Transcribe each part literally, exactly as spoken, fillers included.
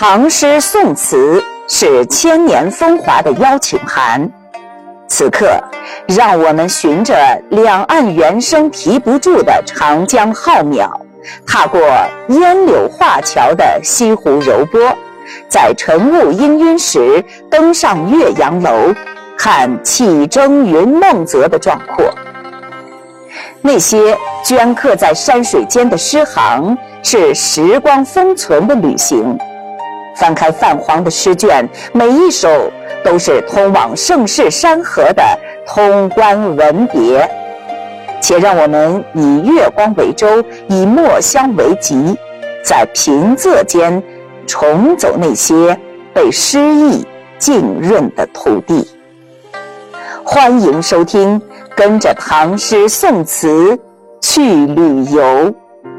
唐诗宋词是千年风华的邀请函。此刻，让我们循着两岸猿声啼不住的长江浩渺，踏过烟柳画桥的西湖柔波，在晨雾氤氲时登上岳阳楼，看气蒸云梦泽的壮阔。那些镌刻在山水间的诗行，是时光封存的旅行。翻开泛黄的诗卷，每一首都是通往盛世山河的通关文别。且让我们以月光为舟，以墨香为笈，在平仄间重走那些被诗意浸润的土地。欢迎收听，跟着唐诗宋词去旅游。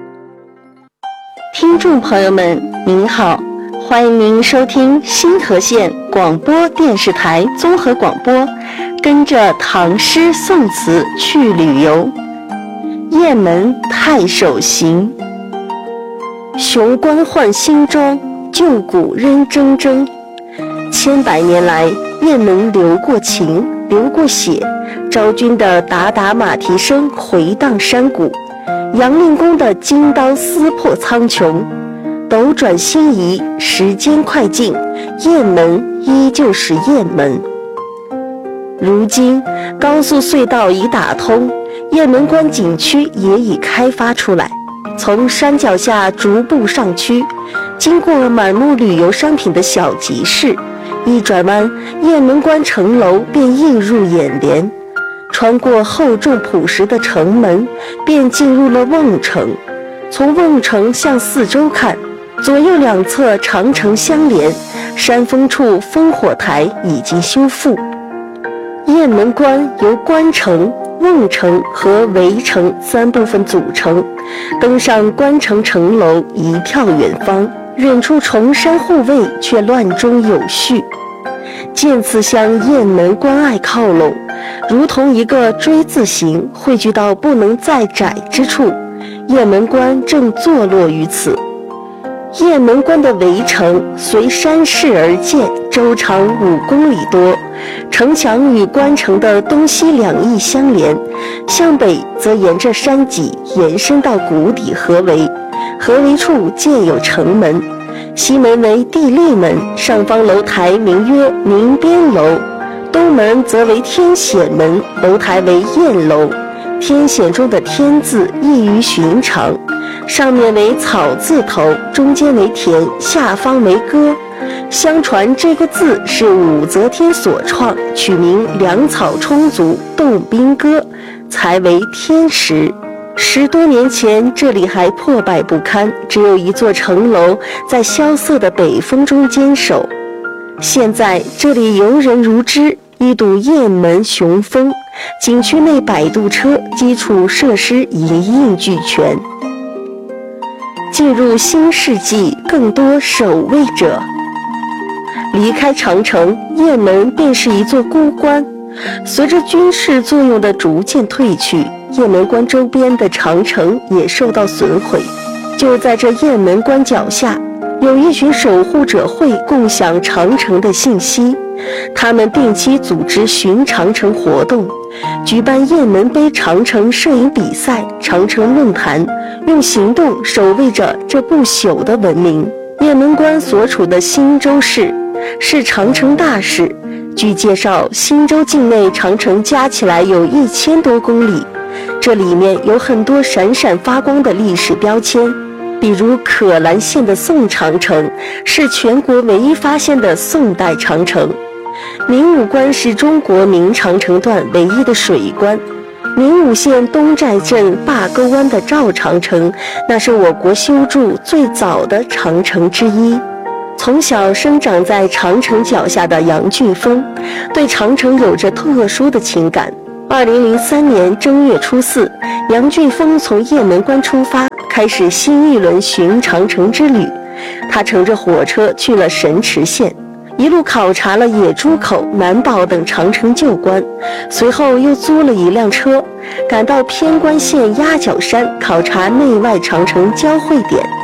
听众朋友们您好，欢迎您收听新河县广播电视台综合广播，跟着唐诗宋词去旅游。雁门太守行，雄关换新装，旧谷仍铮铮。千百年来，雁门流过情，流过血，昭君的达达马蹄声回荡山谷，杨令公的金刀撕破苍穹。斗转星移，时间快进，雁门依旧是雁门。如今高速隧道已打通，雁门关景区也已开发出来。从山脚下逐步上区，经过满目旅游商品的小集市，一转弯，雁门关城楼便映入眼帘。穿过厚重朴实的城门，便进入了瓮城。从瓮城向四周看，左右两侧长城相连，山峰处烽火台已经修复。雁门关由关城、瓮城和围城三部分组成，登上关城城楼，一眺远方，远处重山护卫却乱中有序。渐次向雁门关隘靠拢，如同一个锥字形汇聚到不能再窄之处，雁门关正坐落于此。雁门关的围城随山势而建，周长五公里多，城墙与关城的东西两翼相连，向北则沿着山脊延伸到谷底合围，合围处建有城门，西门为地利门，上方楼台名曰明边楼，东门则为天显门，楼台为雁楼。天显中的天字异于寻常，上面为草字头，中间为田，下方为歌。相传这个字是武则天所创，取名粮草充足，动兵歌，才为天时。十多年前，这里还破败不堪，只有一座城楼在萧瑟的北风中坚守。现在这里游人如织，一睹雁门雄风，景区内摆渡车、基础设施一应俱全。进入新世纪，更多守卫者。离开长城，雁门便是一座孤关。随着军事作用的逐渐退去，雁门关周边的长城也受到损毁。就在这雁门关脚下，有一群守护者会共享长城的信息，他们定期组织巡长城活动，举办雁门碑长城摄影比赛、长城论坛，用行动守卫着这不朽的文明。雁门关所处的新州市是长城大市，据介绍，新州境内长城加起来有一千多公里，这里面有很多闪闪发光的历史标签。比如可兰县的宋长城是全国唯一发现的宋代长城，明武关是中国明长城段唯一的水关，明武县东寨镇坝沟湾的赵长城，那是我国修筑最早的长城之一。从小生长在长城脚下的杨俊峰对长城有着特殊的情感。二零零三年正月初四，杨俊峰从雁门关出发，开始新一轮巡长城之旅。他乘着火车去了神池县，一路考察了野猪口、南堡等长城旧关，随后又租了一辆车，赶到偏关县鸭脚山考察内外长城交汇点。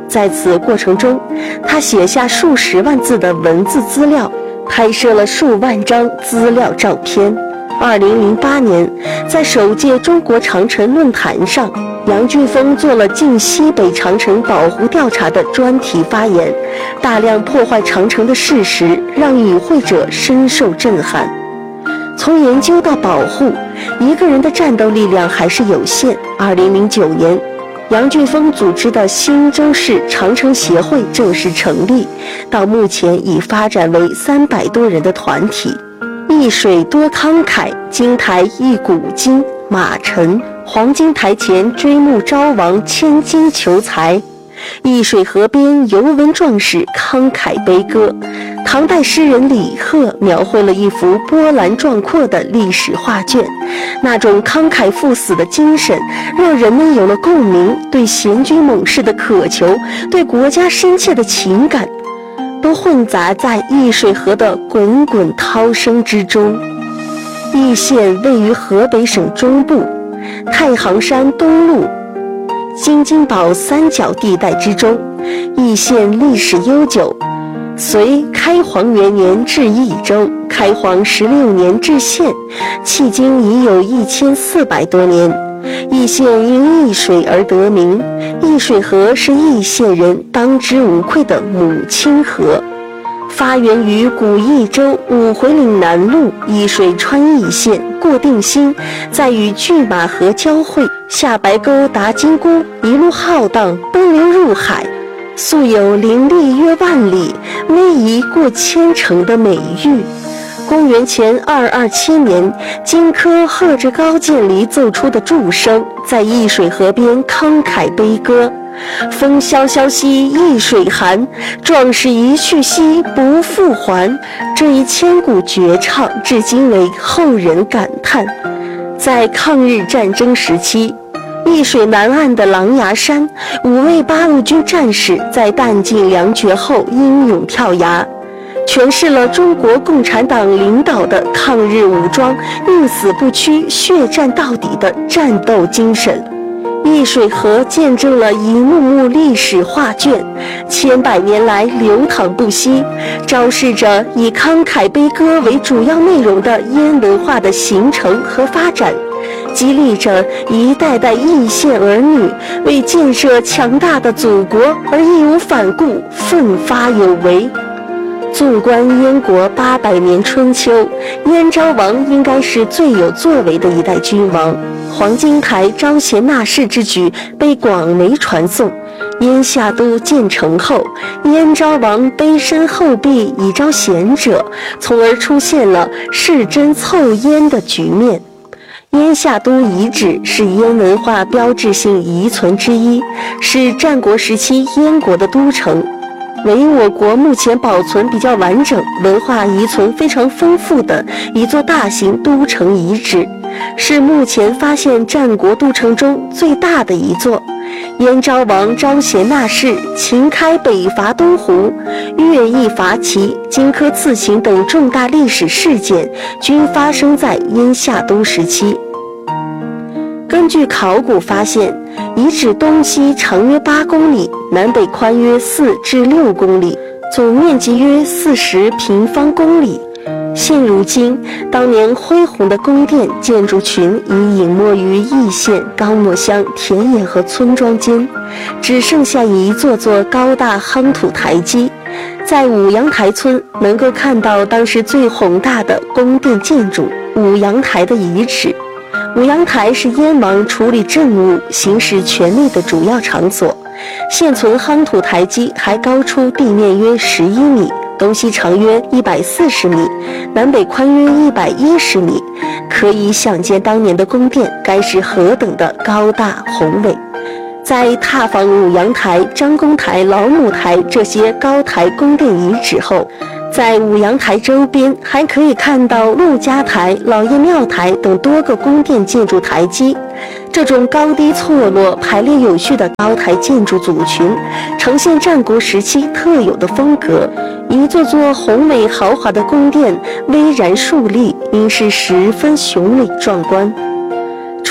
在此过程中，他写下数十万字的文字资料，拍摄了数万张资料照片。二零零八年，在首届中国长城论坛上，杨俊峰做了晋西北长城保护调查的专题发言，大量破坏长城的事实让与会者深受震撼。从研究到保护，一个人的战斗力量还是有限。二零零九年，杨俊峰组织的新州市长城协会正式成立，到目前已发展为三百多人的团体。一水多慷慨，金台一古今，马陈黄金台前追慕昭王，千金求财。易水河边游文壮士慷慨悲歌，唐代诗人李贺描绘了一幅波澜壮阔的历史画卷，那种慷慨赴死的精神让人们有了共鸣，对贤君猛士的渴求，对国家深切的情感都混杂在易水河的滚滚涛声之中。易县位于河北省中部，太行山东麓京津宝三角地带之中。易县历史悠久，隋开皇元年置易州，开皇十六年置县，迄今已有一千四百多年。易县因易水而得名，易水河是易县人当之无愧的母亲河。发源于古益州五回岭南路，易水穿易县，过定兴，再与拒马河交汇，下白沟达金沽，一路浩荡奔流入海，素有林立约万里，逶迤过千城的美誉。公元前二二七年，荆轲和着高渐离奏出的祝声，在易水河边慷慨悲歌。风萧萧兮易水寒，壮士一去兮不复还。这一千古绝唱至今为后人感叹。在抗日战争时期，易水南岸的狼牙山，五位八路军战士在弹尽粮绝后英勇跳崖，诠释了中国共产党领导的抗日武装宁死不屈、血战到底的战斗精神。易水河见证了一幕幕历史画卷，千百年来流淌不息，昭示着以慷慨悲歌为主要内容的燕文化的形成和发展，激励着一代代易县儿女为建设强大的祖国而义无反顾、奋发有为。纵观燕国八百年春秋，燕昭王应该是最有作为的一代君王。黄金台招贤纳士之举被广为传颂。燕夏都建成后，燕昭王卑身厚壁以招贤者，从而出现了世真凑燕的局面。燕夏都遗址是燕文化标志性遗存之一，是战国时期燕国的都城，为我国目前保存比较完整、文化遗存非常丰富的一座大型都城遗址，是目前发现战国都城中最大的一座。燕昭王招贤纳士，秦开北伐东胡，乐毅伐齐，荆轲刺秦等重大历史事件均发生在燕夏都时期。根据考古发现，遗址东西长约八公里，南北宽约四至六公里，总面积约四十平方公里。现如今，当年恢宏的宫殿建筑群已隐没于易县高墨乡田野和村庄间，只剩下一座座高大夯土台基。在五阳台村能够看到当时最宏大的宫殿建筑五阳台的遗址。五阳台是燕王处理政务、行使权力的主要场所。现存夯土台基还高出地面约十一米，东西长约一百四十米，南北宽约一百一十米，可以想见当年的宫殿该是何等的高大宏伟。在踏访五阳台、张公台、老母台这些高台宫殿遗址后，在五阳台周边还可以看到陆家台、老爷庙台等多个宫殿建筑台基。这种高低错落、排列有序的高台建筑组群，呈现战国时期特有的风格。一座座宏伟豪华的宫殿巍然竖立，应是十分雄伟壮观。除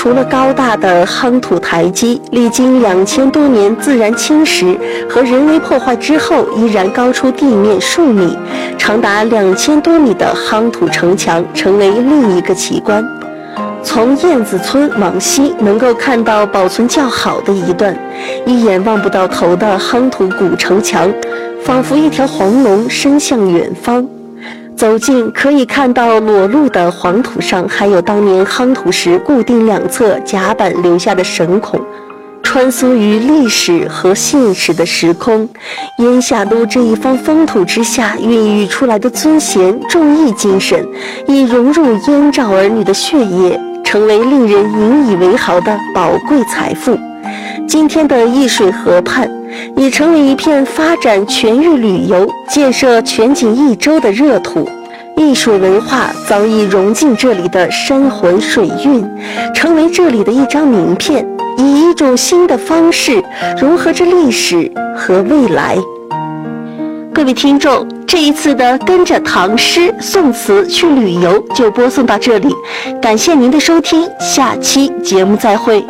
除了高大的夯土台基，历经两千多年自然侵蚀和人为破坏之后，依然高出地面数米，长达两千多米的夯土城墙成为另一个奇观。从燕子村往西，能够看到保存较好的一段一眼望不到头的夯土古城墙，仿佛一条黄龙伸向远方。走近可以看到裸露的黄土上还有当年夯土时固定两侧甲板留下的神孔，穿梭于历史和现实的时空。燕下都这一方风土之下孕育出来的尊贤重义精神，已融入燕赵儿女的血液，成为令人引以为豪的宝贵财富。今天的易水河畔已成为一片发展全域旅游、建设全景一周的热土。艺术文化早已融进这里的山魂水韵，成为这里的一张名片，以一种新的方式融合着历史和未来。各位听众，这一次的跟着唐诗宋词去旅游就播送到这里，感谢您的收听，下期节目再会。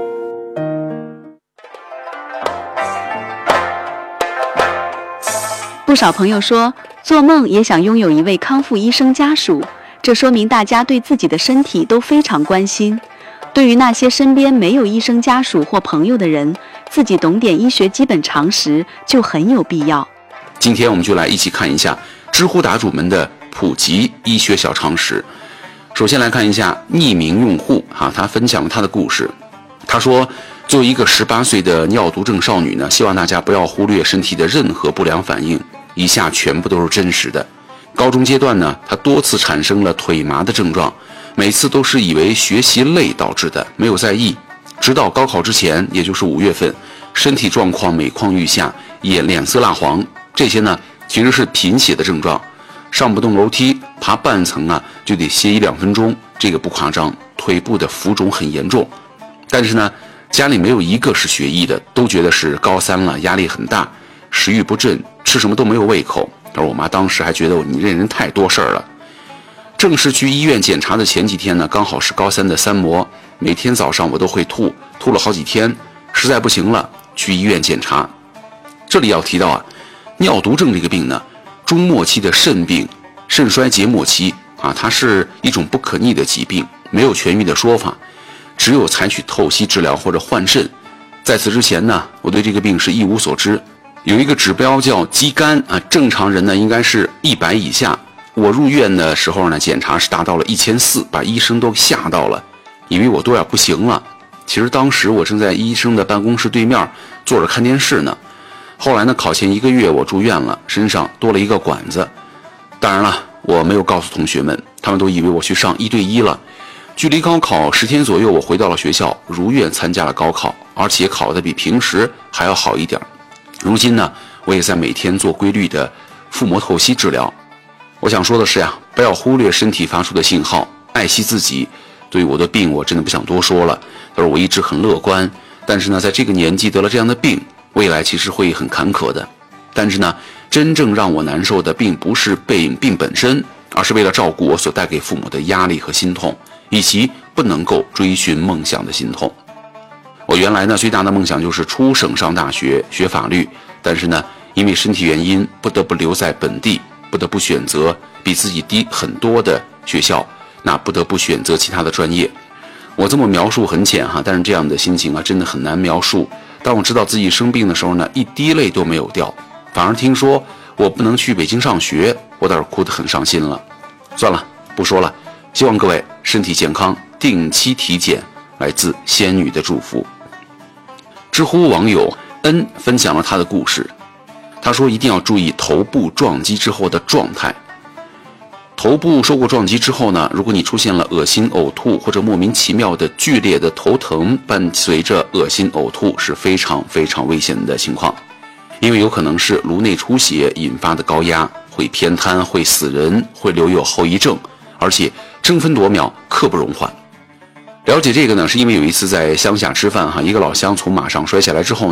不少朋友说，做梦也想拥有一位康复医生家属，这说明大家对自己的身体都非常关心。对于那些身边没有医生家属或朋友的人，自己懂点医学基本常识就很有必要。 今天我们就来一起看一下知乎答主们的普及医学小常识。首先来看一下匿名用户啊，他分享了他的故事。他说，作为一个十八岁的尿毒症少女呢，希望大家不要忽略身体的任何不良反应，以下全部都是真实的。高中阶段呢，她多次产生了腿麻的症状，每次都是以为学习累导致的，没有在意。直到高考之前，也就是五月份，身体状况每况愈下，眼脸色蜡黄，这些呢其实是贫血的症状。上不动楼梯，爬半层啊就得歇一两分钟，这个不夸张。腿部的浮肿很严重，但是呢，家里没有一个是学医的，都觉得是高三了，压力很大，食欲不振，吃什么都没有胃口。而我妈当时还觉得你这人太多事儿了。正式去医院检查的前几天呢，刚好是高三的三模，每天早上我都会吐，吐了好几天，实在不行了，去医院检查。这里要提到啊，尿毒症这个病呢，中末期的肾病，肾衰竭末期啊，它是一种不可逆的疾病，没有痊愈的说法，只有采取透析治疗或者换肾。在此之前呢，我对这个病是一无所知。有一个指标叫肌酐啊，正常人呢应该是一百以下。我入院的时候呢，检查是达到了一千四，把医生都吓到了，以为我都要不行了。其实当时我正在医生的办公室对面坐着看电视呢。后来呢，考前一个月我住院了，身上多了一个管子。当然了，我没有告诉同学们，他们都以为我去上一对一了。距离高考十天左右，我回到了学校，如愿参加了高考，而且考得比平时还要好一点。如今呢，我也在每天做规律的腹膜透析治疗。我想说的是呀，不要忽略身体发出的信号，爱惜自己。对于我的病，我真的不想多说了。但是我一直很乐观，但是呢，在这个年纪得了这样的病，未来其实会很坎坷的。但是呢，真正让我难受的并不是病病本身，而是为了照顾我所带给父母的压力和心痛，以及不能够追寻梦想的心痛。我原来呢最大的梦想就是出省上大学学法律，但是呢因为身体原因不得不留在本地，不得不选择比自己低很多的学校，那不得不选择其他的专业。我这么描述很浅哈，但是这样的心情啊真的很难描述。当我知道自己生病的时候呢，一滴泪都没有掉，反而听说我不能去北京上学，我倒是哭得很伤心了。算了，不说了，希望各位身体健康，定期体检。来自仙女的祝福。知乎网友恩分享了他的故事，他说一定要注意头部撞击之后的状态。头部受过撞击之后呢，如果你出现了恶心呕吐或者莫名其妙的剧烈的头疼，伴随着恶心呕吐，是非常非常危险的情况，因为有可能是颅内出血引发的高压，会偏瘫，会死人，会留有后遗症，而且争分夺秒，刻不容缓。了解这个呢，是因为有一次在乡下吃饭哈，一个老乡从马上摔下来之后